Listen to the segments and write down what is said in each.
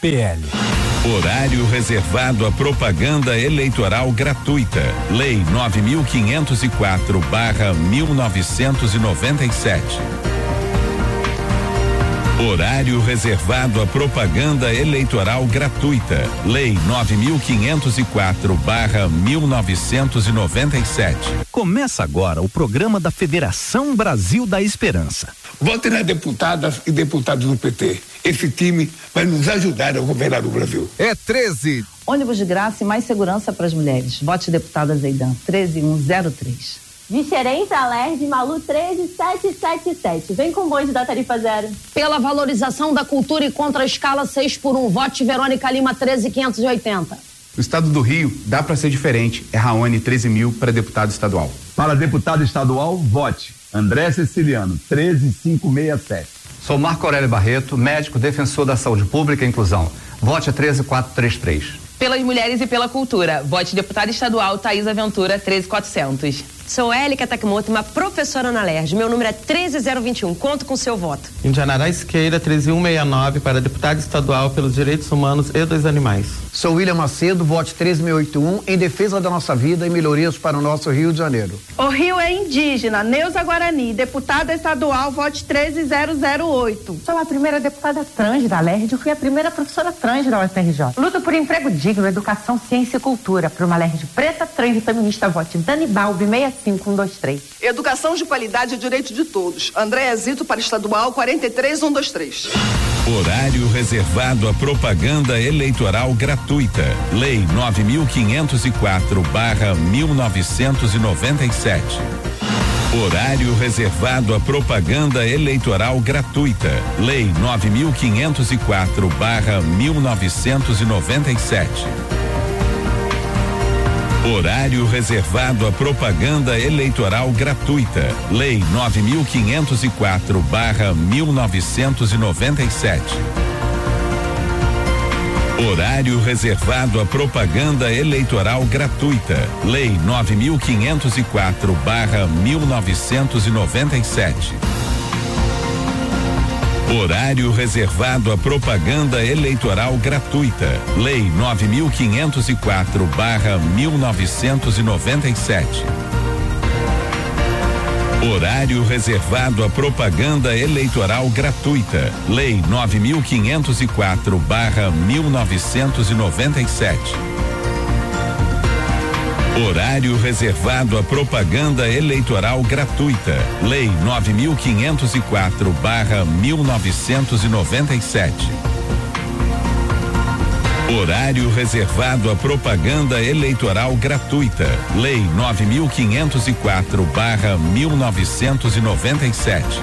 PL. Horário reservado à propaganda eleitoral gratuita. Lei 9.504/1997. Horário reservado à propaganda eleitoral gratuita. Lei 9.504/1997. Começa agora o programa da Federação Brasil da Esperança. Vote nas deputadas e deputados do PT. Esse time vai nos ajudar a governar o Brasil. É 13. Ônibus de graça e mais segurança para as mulheres. Vote deputada Zeidan, 13103. De Xerém para Alerj, Malu 13777. Vem com o bonde da tarifa zero. Pela valorização da cultura e contra a escala 6x1. Vote Verônica Lima 13580. O estado do Rio dá para ser diferente. É Raoni 13.000 para deputado estadual. Para deputado estadual, vote André Ceciliano 13567. Sou Marco Aurélio Barreto, médico defensor da saúde pública e inclusão. Vote a 13433. Pelas mulheres e pela cultura, vote deputada estadual Thaisa Ventura 13400. Sou Élica Takimoto, uma professora na Alerj. Meu número é 13021. Conto com seu voto. Indianará Isqueira 13169 para deputado estadual pelos direitos humanos e dos animais. Sou William Macedo, vote 13681 em defesa da nossa vida e melhorias para o nosso Rio de Janeiro. O Rio é indígena, Neuza Guarani, deputada estadual, vote 13008. Sou a primeira deputada trans da Alerj, fui a primeira professora trans da UFRJ. Luto por emprego digno, educação, ciência e cultura. Para uma Alerj preta, trans e feminista, vote Dani Balbi 65123. Educação de qualidade é direito de todos. Andréa Zito para estadual 43123. Horário reservado à propaganda eleitoral gratuita. Lei 9.504/1997. Horário reservado à propaganda eleitoral gratuita. Lei 9.504/1997. Horário reservado à propaganda eleitoral gratuita. Lei 9.504/1997. Horário reservado à propaganda eleitoral gratuita. Lei 9.504/1997. Horário reservado à propaganda eleitoral gratuita. Lei 9.504/1997. Horário reservado à propaganda eleitoral gratuita. Lei 9.504/1997. Horário reservado à propaganda eleitoral gratuita. Lei 9.504/1997. Horário reservado à propaganda eleitoral gratuita. Lei 9.504/1997.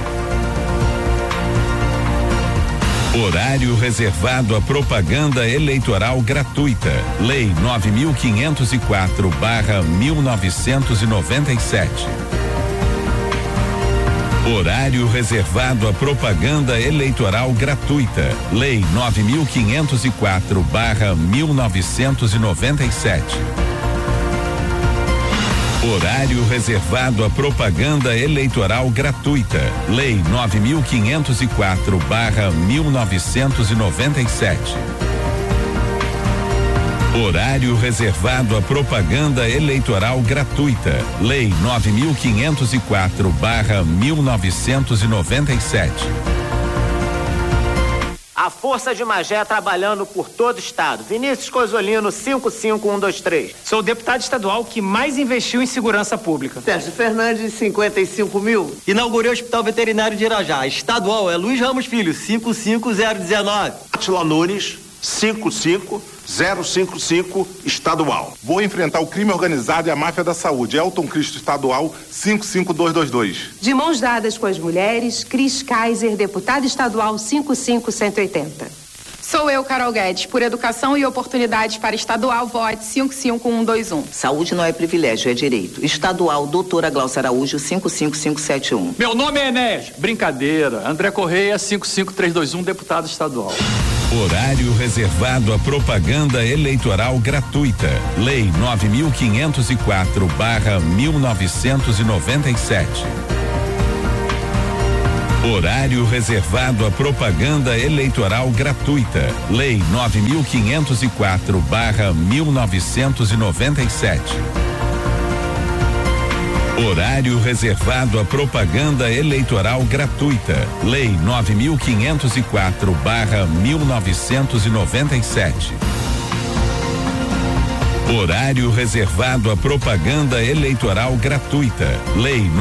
Horário reservado à propaganda eleitoral gratuita. Lei 9.504/1997. Horário reservado à propaganda eleitoral gratuita. Lei 9.504/1997. Horário reservado à propaganda eleitoral gratuita. Lei 9.504/1997. Horário reservado à propaganda eleitoral gratuita. Lei 9.504/1997. A Força de Magé trabalhando por todo o estado. Vinícius Cosolino, 55123. Sou o deputado estadual que mais investiu em segurança pública. Sérgio Fernandes, 55.000. Inaugurei o Hospital Veterinário de Irajá. Estadual é Luiz Ramos Filho, 55019. Atila Nunes, 55055, estadual. Vou enfrentar o crime organizado e a máfia da saúde. Elton Cristo, estadual, 55222. De mãos dadas com as mulheres, Cris Kaiser, deputada estadual, 55180. Sou eu, Carol Guedes, por educação e oportunidades para estadual, vote 55121. Saúde não é privilégio, é direito. Estadual, doutora Glaucia Araújo, 55571. Meu nome é Enéas. Brincadeira. André Correia, 55321, deputado estadual. Horário reservado à propaganda eleitoral gratuita. Lei 9.504/1997. Horário reservado à propaganda eleitoral gratuita. Lei 9.504/1997. Horário reservado à propaganda eleitoral gratuita. Lei 9.504/1997. Horário reservado à propaganda eleitoral gratuita. Lei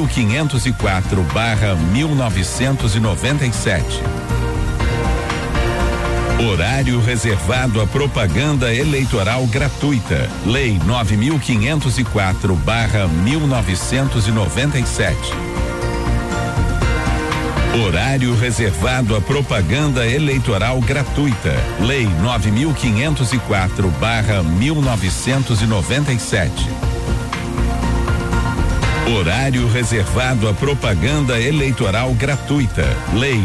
9.504/1997. Horário reservado à propaganda eleitoral gratuita. Lei 9.504/1997. Horário reservado à propaganda eleitoral gratuita. Lei 9.504/1997. Horário reservado à propaganda eleitoral gratuita. Lei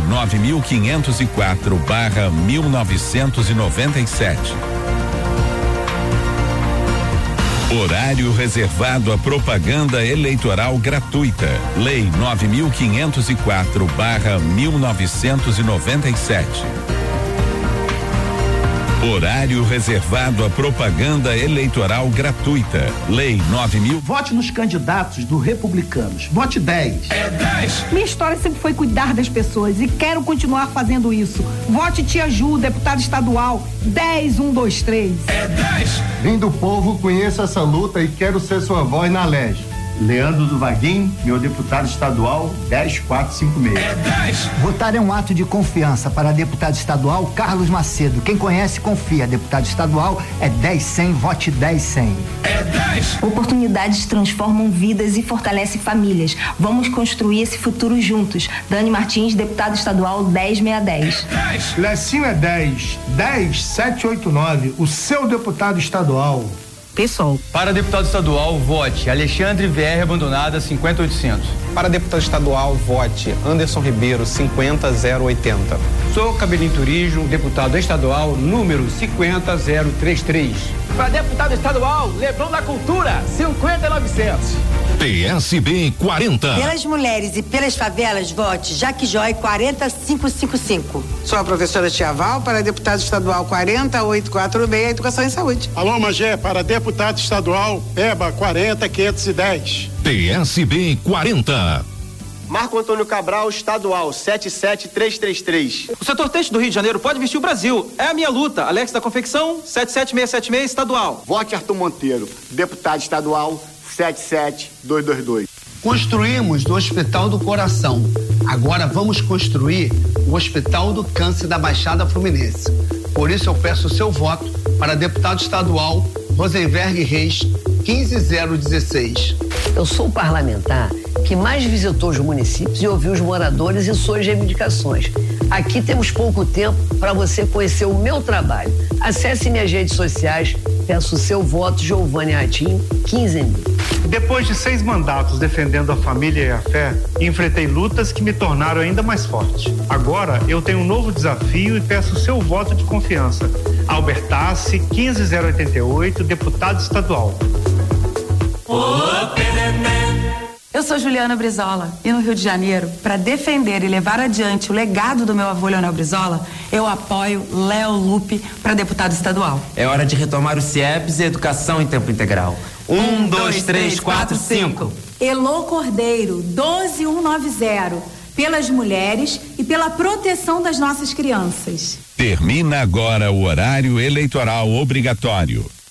9.504/1997. Horário reservado à propaganda eleitoral gratuita. Lei 9.504/1997. Horário reservado à propaganda eleitoral gratuita. Lei 9.000. Vote nos candidatos do Republicanos. Vote 10. É 10. Minha história sempre foi cuidar das pessoas e quero continuar fazendo isso. Vote Tia Ju, deputada estadual. 10123. É 10. Vim do povo, conheço essa luta e quero ser sua voz na LERJ. Leandro do Vaguinho, meu deputado estadual, 10456. É 10. Votar é um ato de confiança para deputado estadual Carlos Macedo. Quem conhece, confia. Deputado estadual é 10100, vote 10100. É 10. Oportunidades transformam vidas e fortalecem famílias. Vamos construir esse futuro juntos. Dani Martins, deputado estadual 10610. É 10. Lecinho é 10, 10789, o seu deputado estadual. PSOL. Para deputado estadual, vote Alexandre VR Abandonada, 50800. Para deputado estadual, vote Anderson Ribeiro, 50080. Sou Cabelinho Turismo, deputado estadual, número 50033. Para deputado estadual, Leblon da Cultura, 50900. PSB 40. Pelas mulheres e pelas favelas, vote Jaque Joy 40555. Sou a professora Tia Val, para deputado estadual 40846, Educação e Saúde. Alô, Magé, para deputado estadual, PEBA 40510. PSB 40. Marco Antônio Cabral, estadual, 77333. O setor têxtil do Rio de Janeiro pode vestir o Brasil. É a minha luta. Alex da Confecção, 77676, estadual. Vote Arthur Monteiro, deputado estadual, 77222. Construímos o Hospital do Coração. Agora vamos construir o Hospital do Câncer da Baixada Fluminense. Por isso eu peço o seu voto para deputado estadual Rosenberg Reis, 15016. Eu sou o parlamentar que mais visitou os municípios e ouviu os moradores e suas reivindicações. Aqui temos pouco tempo para você conhecer o meu trabalho. Acesse minhas redes sociais, peço o seu voto, Giovanni Ratinho, 15.000. Depois de 6 mandatos defendendo a família e a fé, enfrentei lutas que me tornaram ainda mais forte. Agora eu tenho um novo desafio e peço o seu voto de confiança. Albertassi, 15088, deputado estadual. Eu sou Juliana Brizola e no Rio de Janeiro, para defender e levar adiante o legado do meu avô Leonel Brizola, eu apoio Léo Lupe para deputado estadual. É hora de retomar o CIEPS e educação em tempo integral. 1, 2, 3, 4, 5. Elô Cordeiro, 12190, pelas mulheres e pela proteção das nossas crianças. Termina agora o horário eleitoral obrigatório.